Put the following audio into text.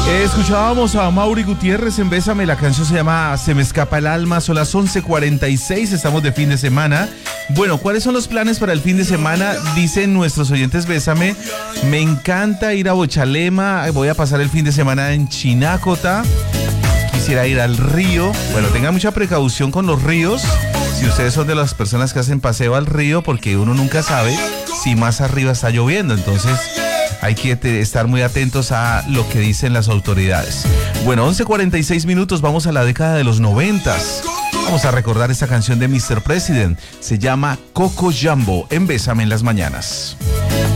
Escuchábamos a Mauri Gutiérrez en Bésame, la canción se llama Se me escapa el alma, son las 11:46, estamos de fin de semana. Bueno, ¿cuáles son los planes para el fin de semana? Dicen nuestros oyentes Bésame, me encanta ir a Bochalema, voy a pasar el fin de semana en Chinácota, quisiera ir al río. Bueno, tengan mucha precaución con los ríos, si ustedes son de las personas que hacen paseo al río, porque uno nunca sabe si más arriba está lloviendo, entonces hay que estar muy atentos a lo que dicen las autoridades. Bueno, 11:46 minutos, vamos a la década de los 90s. Vamos a recordar esta canción de Mr. President. Se llama Coco Jumbo en Bésame en las mañanas.